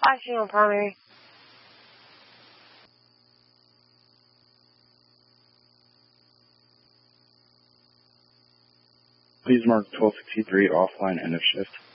Flashing on primary. Please mark 1263 offline end of shift.